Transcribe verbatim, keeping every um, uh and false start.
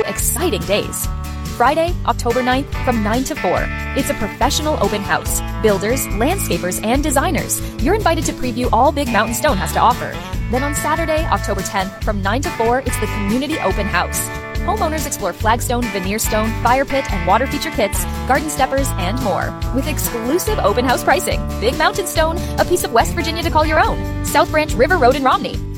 exciting days. Friday, October ninth, from nine to four. It's a professional open house. Builders, landscapers, and designers. You're invited to preview all Big Mountain Stone has to offer. Then on Saturday, October tenth, from nine to four, it's the Community Open House. Homeowners explore flagstone, veneer stone, fire pit, and water feature kits, garden steppers, and more. With exclusive open house pricing. Big Mountain Stone, a piece of West Virginia to call your own. South Branch River Road in Romney.